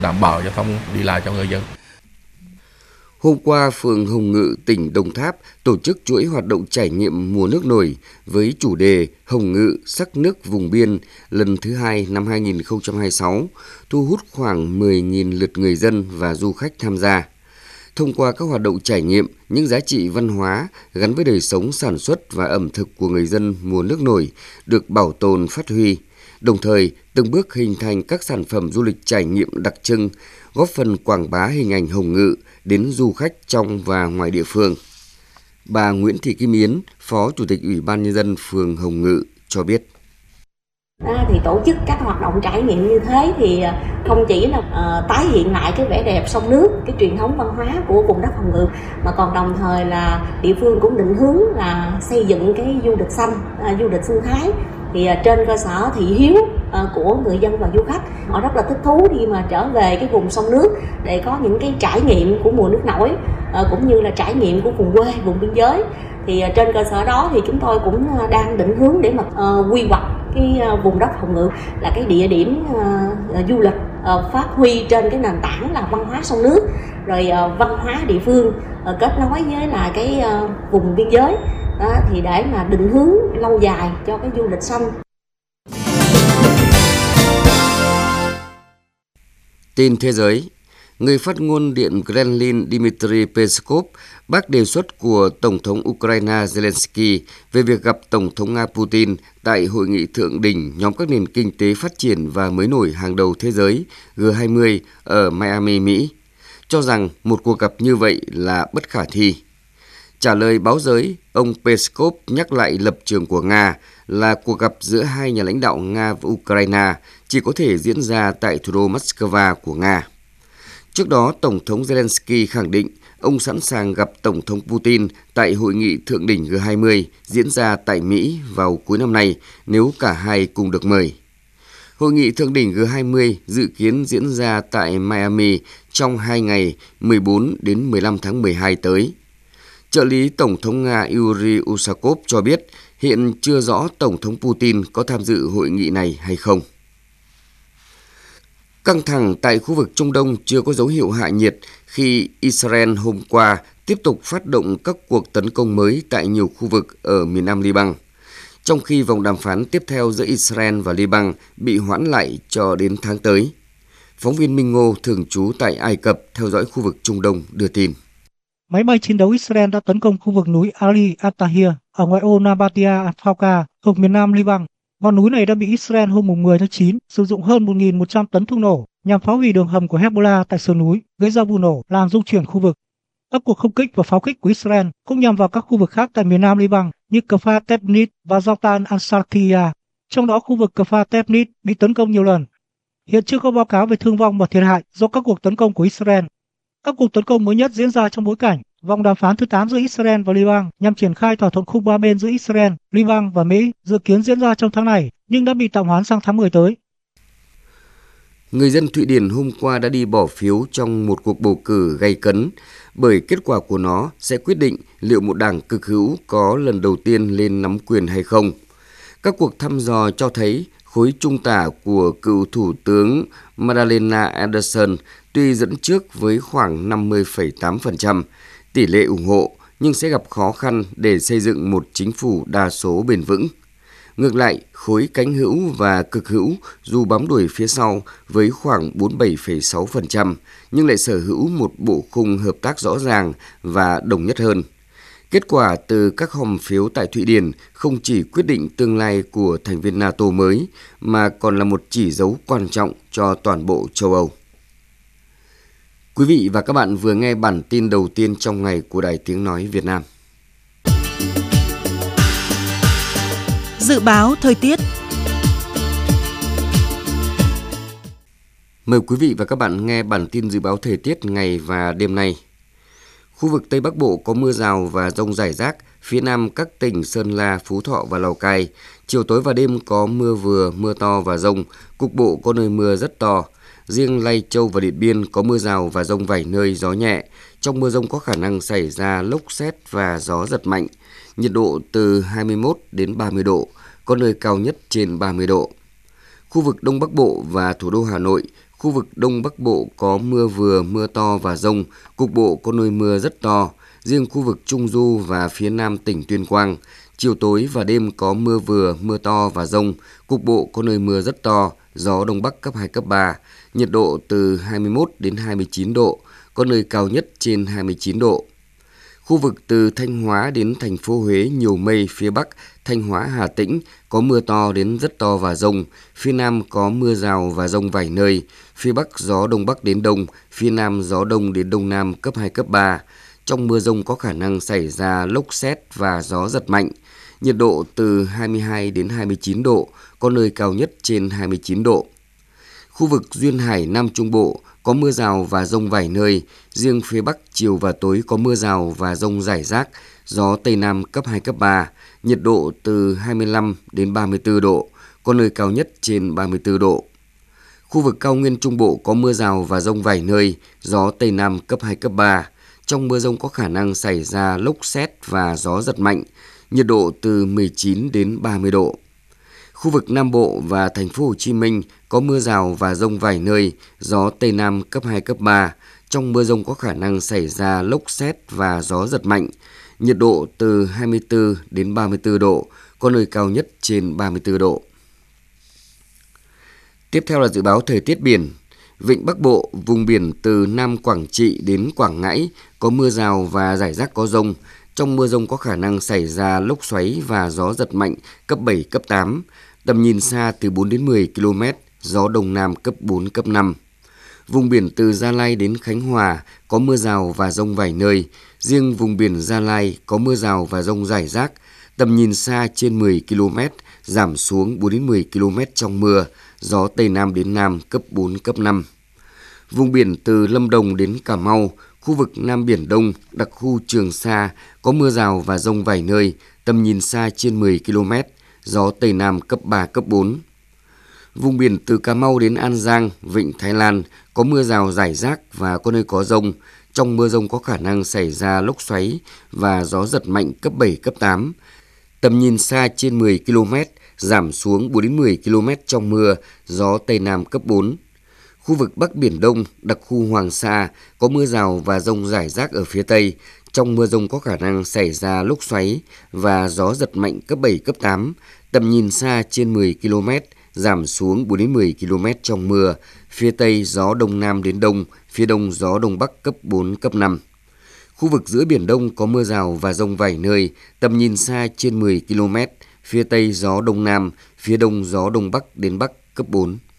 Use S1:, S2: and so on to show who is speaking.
S1: đảm bảo giao thông đi lại cho người dân.
S2: Hôm qua, phường Hồng Ngự, tỉnh Đồng Tháp tổ chức chuỗi hoạt động trải nghiệm mùa nước nổi với chủ đề Hồng Ngự sắc nước vùng biên lần thứ 2 năm 2026, thu hút khoảng 10.000 lượt người dân và du khách tham gia. Thông qua các hoạt động trải nghiệm, những giá trị văn hóa gắn với đời sống sản xuất và ẩm thực của người dân mùa nước nổi được bảo tồn phát huy, đồng thời từng bước hình thành các sản phẩm du lịch trải nghiệm đặc trưng, góp phần quảng bá hình ảnh Hồng Ngự đến du khách trong và ngoài địa phương. Bà Nguyễn Thị Kim Yến, Phó Chủ tịch Ủy ban Nhân dân phường Hồng Ngự cho biết.
S3: Thì tổ chức các hoạt động trải nghiệm như thế thì không chỉ là tái hiện lại cái vẻ đẹp sông nước, cái truyền thống văn hóa của vùng đất Hồng Ngự, mà còn đồng thời là địa phương cũng định hướng là xây dựng cái du lịch xanh, du lịch sinh thái. Thì trên cơ sở thị hiếu của người dân và du khách, họ rất là thích thú khi mà trở về cái vùng sông nước để có những cái trải nghiệm của mùa nước nổi, cũng như là trải nghiệm của vùng quê, vùng biên giới. Thì trên cơ sở đó thì chúng tôi cũng đang định hướng để mà quy hoạch cái vùng đất Hồng Ngự là cái địa điểm du lịch phát huy trên cái nền tảng là văn hóa sông nước, rồi văn hóa địa phương kết nối với là cái vùng biên giới, thì để mà định hướng lâu dài cho cái du lịch xanh.
S2: Tin thế giới, người phát ngôn Điện Kremlin Dmitry Peskov bác đề xuất của Tổng thống Ukraine Zelensky về việc gặp Tổng thống Nga Putin tại hội nghị thượng đỉnh nhóm các nền kinh tế phát triển và mới nổi hàng đầu thế giới G20 ở Miami, Mỹ, cho rằng một cuộc gặp như vậy là bất khả thi. Trả lời báo giới, ông Peskov nhắc lại lập trường của Nga là cuộc gặp giữa hai nhà lãnh đạo Nga và Ukraine chỉ có thể diễn ra tại thủ đô Moscow của Nga. Trước đó, Tổng thống Zelensky khẳng định ông sẵn sàng gặp Tổng thống Putin tại hội nghị thượng đỉnh G20 diễn ra tại Mỹ vào cuối năm nay nếu cả hai cùng được mời. Hội nghị thượng đỉnh G20 dự kiến diễn ra tại Miami trong 2 ngày 14 đến 15 tháng 12 tới. Trợ lý Tổng thống Nga Yuri Usakov cho biết hiện chưa rõ Tổng thống Putin có tham dự hội nghị này hay không. Căng thẳng tại khu vực Trung Đông chưa có dấu hiệu hạ nhiệt khi Israel hôm qua tiếp tục phát động các cuộc tấn công mới tại nhiều khu vực ở miền Nam Liban, trong khi vòng đàm phán tiếp theo giữa Israel và Liban bị hoãn lại cho đến tháng tới. Phóng viên Minh Ngô thường trú tại Ai Cập theo dõi khu vực Trung Đông đưa tin.
S4: Máy bay chiến đấu Israel đã tấn công khu vực núi Ali Atahir ở ngoại ô Nabatia Al-Fauqa thuộc miền Nam Liban. Ngọn núi này đã bị Israel hôm 10 tháng 9 sử dụng hơn 1.100 tấn thuốc nổ nhằm phá hủy đường hầm của Hezbollah tại sườn núi, gây ra vụ nổ làm rung chuyển khu vực. Các cuộc không kích và pháo kích của Israel cũng nhằm vào các khu vực khác tại miền Nam Liban như Kfar Tebnit và Zautan al-Sharqiyya. Trong đó, khu vực Kfar Tebnit bị tấn công nhiều lần. Hiện chưa có báo cáo về thương vong và thiệt hại do các cuộc tấn công của Israel. Các cuộc tấn công mới nhất diễn ra trong bối cảnh vòng đàm phán thứ 8 giữa Israel và Liban nhằm triển khai thỏa thuận khung 3 bên giữa Israel, Liban và Mỹ dự kiến diễn ra trong tháng này nhưng đã bị tạm hoãn sang tháng 10 tới.
S2: Người dân Thụy Điển hôm qua đã đi bỏ phiếu trong một cuộc bầu cử gay cấn bởi kết quả của nó sẽ quyết định liệu một đảng cực hữu có lần đầu tiên lên nắm quyền hay không. Các cuộc thăm dò cho thấy khối trung tả của cựu Thủ tướng Magdalena Andersson tuy dẫn trước với khoảng 50,8% tỷ lệ ủng hộ nhưng sẽ gặp khó khăn để xây dựng một chính phủ đa số bền vững. Ngược lại, khối cánh hữu và cực hữu dù bám đuổi phía sau với khoảng 47,6% nhưng lại sở hữu một bộ khung hợp tác rõ ràng và đồng nhất hơn. Kết quả từ các hòm phiếu tại Thụy Điển không chỉ quyết định tương lai của thành viên NATO mới mà còn là một chỉ dấu quan trọng cho toàn bộ châu Âu. Quý vị và các bạn vừa nghe bản tin đầu tiên trong ngày của Đài Tiếng Nói Việt Nam.
S5: Dự báo thời tiết.
S2: Mời quý vị và các bạn nghe bản tin dự báo thời tiết ngày và đêm nay. Khu vực Tây Bắc Bộ có mưa rào và dông rải rác, phía Nam các tỉnh Sơn La, Phú Thọ và Lào Cai. Chiều tối và đêm có mưa vừa, mưa to và dông, cục bộ có nơi mưa rất to. Riêng Lai Châu và Điện Biên có mưa rào và dông vài nơi, gió nhẹ. Trong mưa dông có khả năng xảy ra lốc sét và gió giật mạnh. Nhiệt độ từ 21 đến 30 độ, có nơi cao nhất trên 30 độ. Khu vực Đông Bắc Bộ và thủ đô Hà Nội, Khu vực Đông Bắc Bộ có mưa vừa, mưa to và dông, cục bộ có nơi mưa rất to. Riêng khu vực Trung Du và phía Nam tỉnh Tuyên Quang, chiều tối và đêm có mưa vừa, mưa to và dông, cục bộ có nơi mưa rất to, gió Đông Bắc cấp 2, cấp 3, nhiệt độ từ 21 đến 29 độ, có nơi cao nhất trên 29 độ. Khu vực từ Thanh Hóa đến thành phố Huế nhiều mây, phía Bắc, Thanh Hóa, Hà Tĩnh có mưa to đến rất to và dông, phía Nam có mưa rào và dông vài nơi, phía Bắc gió Đông Bắc đến Đông, phía Nam gió Đông đến Đông Nam cấp 2, cấp 3. Trong mưa dông có khả năng xảy ra lốc sét và gió giật mạnh, nhiệt độ từ 22 đến 29 độ, có nơi cao nhất trên 29 độ. Khu vực Duyên Hải Nam Trung Bộ có mưa rào và dông vài nơi, riêng phía Bắc chiều và tối có mưa rào và dông rải rác, gió Tây Nam cấp 2, cấp 3, nhiệt độ từ 25 đến 34 độ, có nơi cao nhất trên 34 độ. Khu vực Cao Nguyên Trung Bộ có mưa rào và dông vài nơi, gió Tây Nam cấp 2, cấp 3. Trong mưa dông có khả năng xảy ra lốc sét và gió giật mạnh, nhiệt độ từ 19 đến 30 độ. Khu vực Nam Bộ và thành phố Hồ Chí Minh có mưa rào và dông vài nơi, gió Tây Nam cấp 2, cấp 3. Trong mưa dông có khả năng xảy ra lốc sét và gió giật mạnh, nhiệt độ từ 24 đến 34 độ, có nơi cao nhất trên 34 độ. Tiếp theo là dự báo thời tiết biển. Vịnh Bắc Bộ, vùng biển từ Nam Quảng Trị đến Quảng Ngãi có mưa rào và rải rác có dông. Trong mưa dông có khả năng xảy ra lốc xoáy và gió giật mạnh cấp 7, cấp 8. Tầm nhìn xa từ 4 đến 10 km, gió Đông Nam cấp 4, cấp 5. Vùng biển từ Gia Lai đến Khánh Hòa có mưa rào và dông vài nơi. Riêng vùng biển Gia Lai có mưa rào và dông rải rác. Tầm nhìn xa trên 10 km, giảm xuống 4 đến 10 km trong mưa, gió Tây Nam đến Nam cấp 4, cấp 5. Vùng biển từ Lâm Đồng đến Cà Mau, khu vực Nam Biển Đông, đặc khu Trường Sa có mưa rào và dông vài nơi, tầm nhìn xa trên 10 km, gió Tây Nam cấp 3, cấp 4. Vùng biển từ Cà Mau đến An Giang, Vịnh Thái Lan có mưa rào rải rác và có nơi có dông. Trong mưa dông có khả năng xảy ra lốc xoáy và gió giật mạnh cấp 7, cấp 8. Tầm nhìn xa trên 10 km, giảm xuống 4 đến 10 km trong mưa, gió Tây Nam cấp 4. Khu vực Bắc Biển Đông, đặc khu Hoàng Sa có mưa rào và dông rải rác ở phía Tây. Trong mưa dông có khả năng xảy ra lốc xoáy và gió giật mạnh cấp 7, cấp 8. Tầm nhìn xa trên 10 km, giảm xuống 4 đến 10 km trong mưa. Phía Tây gió Đông Nam đến Đông, phía Đông gió Đông Bắc cấp 4, cấp 5. Khu vực giữa Biển Đông có mưa rào và dông vài nơi, tầm nhìn xa trên 10 km. Phía Tây gió Đông Nam, phía Đông gió Đông Bắc đến Bắc cấp 4.